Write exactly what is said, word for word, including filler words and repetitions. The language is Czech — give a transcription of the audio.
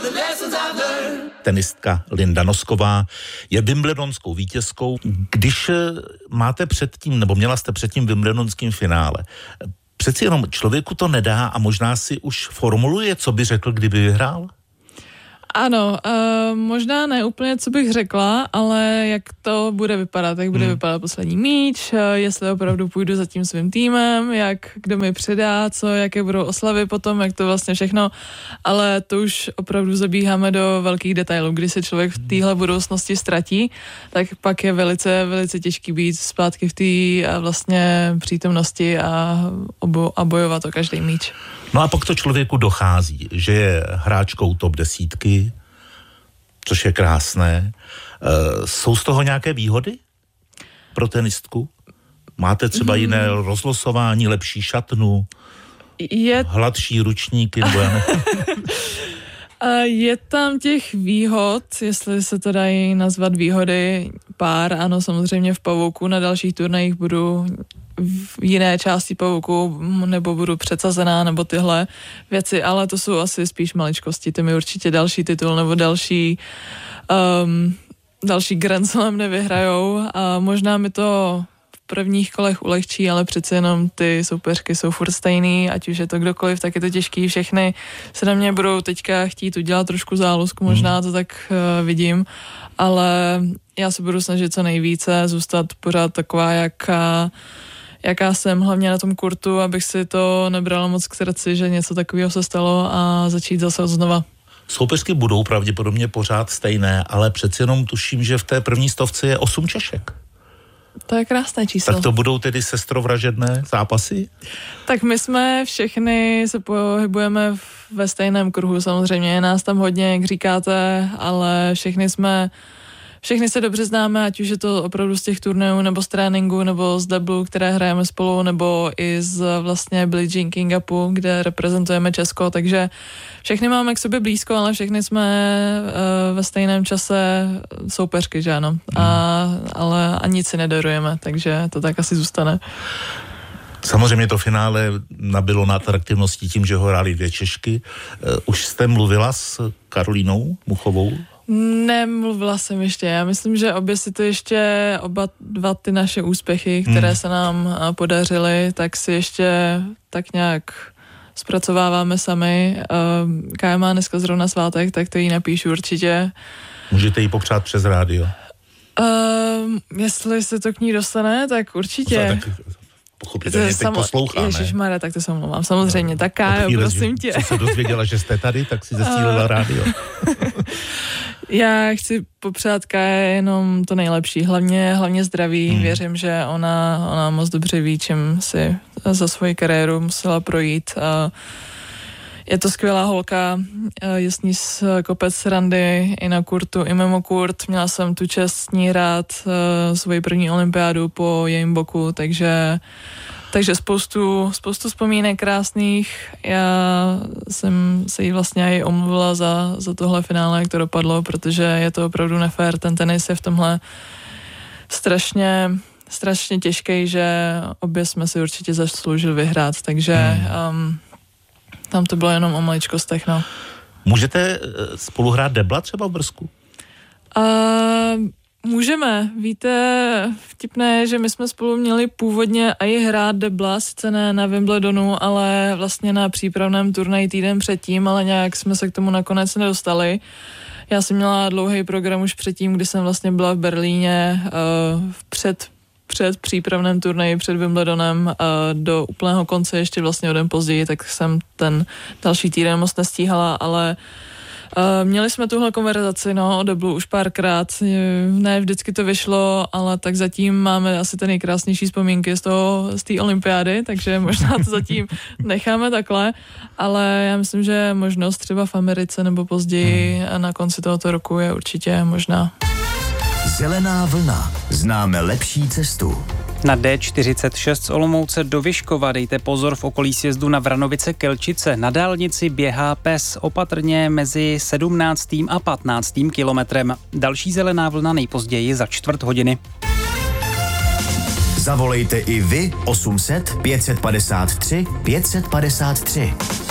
Tenistka Linda Nosková je wimbledonskou vítězkou. Když máte předtím, nebo měla jste předtím wimbledonským finále, přeci jenom člověku to nedá a možná si už formuluje, co by řekl, kdyby vyhrál? Ano, uh, možná ne úplně, co bych řekla, ale jak to bude vypadat, jak bude hmm. vypadat poslední míč, uh, jestli opravdu půjdu za tím svým týmem, jak kdo mi předá, co, jaké budou oslavy potom, jak to vlastně všechno, ale to už opravdu zabíháme do velkých detailů. Když se člověk v téhle budoucnosti ztratí, tak pak je velice, velice těžký být zpátky v té vlastně přítomnosti a, obo, a bojovat o každý míč. No a pak to člověku dochází, že je hráčkou top desítky, což je krásné. E, jsou z toho nějaké výhody pro tenistku? Máte třeba hmm. jiné rozlosování, lepší šatnu, je... hladší ručníky? Nebo já ne... Je tam těch výhod, jestli se to dají nazvat výhody, pár, ano, samozřejmě v pavouku, na dalších turnajích budu v jiné části pavouku, nebo budu předsazená, nebo tyhle věci, ale to jsou asi spíš maličkosti, ty mi určitě další titul, nebo další um, další Grand Slam nevyhrajou a možná mi to v prvních kolech ulehčí, ale přece jenom ty soupeřky jsou furt stejný, ať už je to kdokoliv, tak je to těžký, všechny se na mě budou teďka chtít udělat trošku zálusku, možná to tak uh, vidím, ale já se budu snažit co nejvíce zůstat pořád taková, jaká jaká jsem, hlavně na tom kurtu, abych si to nebrala moc k srdci, že něco takového se stalo a začít zase od znova. Soupeřky budou pravděpodobně pořád stejné, ale přeci jenom tuším, že v té první stovce je osm Češek. To je krásné číslo. Tak to budou tedy sestrovražedné zápasy? Tak my jsme všechny se pohybujeme ve stejném kruhu, samozřejmě je nás tam hodně, jak říkáte, ale všechny jsme Všechny se dobře známe, ať už je to opravdu z těch turnajů, nebo z tréninku, nebo z deblu, které hrajeme spolu, nebo i z vlastně Billie Jean King Cupu, kde reprezentujeme Česko, takže všechny máme k sobě blízko, ale všechny jsme uh, ve stejném čase soupeřky, že ano, a, ale a nic si nedarujeme, takže to tak asi zůstane. Samozřejmě to finále nabylo na atraktivnosti tím, že ho hráli dvě Češky. Uh, už jste mluvila s Karolínou Muchovou? Nemluvila jsem ještě. Já myslím, že obě si to ještě, oba dva ty naše úspěchy, které hmm. se nám podařily, tak si ještě tak nějak zpracováváme sami. Kája má dneska zrovna svátek, tak to jí napíšu určitě. Můžete jí popřát přes rádio? Uh, jestli se to k ní dostane, tak určitě. Tak pochopitelně teď samo... poslouchá, ne? Ježišmarja, tak to se omlouvám. Samozřejmě, no, tak Kájo, prosím tě. Co se dozvěděla, že jste tady, tak si zesílila rádio. Já chci popřát Káje jenom to nejlepší, hlavně, hlavně zdraví. Hmm. Věřím, že ona, ona moc dobře ví, čím si za svoji kariéru musela projít. Je to skvělá holka, je s ní kopec srandy i na kurtu, i mimo kurt. Měla jsem tu čest s ní hrát svoji první olympiádu po jejím boku, takže Takže spoustu, spoustu vzpomínek krásných. Já jsem se jí vlastně i omluvila za, za tohle finále, jak to dopadlo, protože je to opravdu nefér. Ten tenis je v tomhle strašně, strašně těžký, že obě jsme si určitě zasloužili vyhrát, takže um, tam to bylo jenom o maličkostech, no. Můžete spolu hrát debla třeba v Brzku? Uh, Můžeme. Víte, vtipné je, že my jsme spolu měli původně i hrát debla, sice ne na Wimbledonu, ale vlastně na přípravném turnaji týden předtím, ale nějak jsme se k tomu nakonec nedostali. Já jsem měla dlouhý program už předtím, kdy jsem vlastně byla v Berlíně uh, před, před přípravném turnaji, před Wimbledonem uh, do úplného konce, ještě vlastně o den později, tak jsem ten další týden moc nestíhala, ale Uh, měli jsme tuhle konverzaci, no, o deblu už párkrát, ne vždycky to vyšlo, ale tak zatím máme asi ty nejkrásnější vzpomínky z toho, z té olympiády, takže možná to zatím necháme takhle, ale já myslím, že možnost třeba v Americe nebo později a na konci tohoto roku je určitě možná. Zelená vlna. Známe lepší cestu. Na D čtyřicet šest z Olomouce do Vyškova dejte pozor v okolí sjezdu na Vranovice-Kelčice. Na dálnici běhá pes, opatrně mezi sedmnáctým a patnáctým kilometrem. Další zelená vlna nejpozději za čtvrt hodiny. Zavolejte i vy osm set pět set padesát tři pět set padesát tři.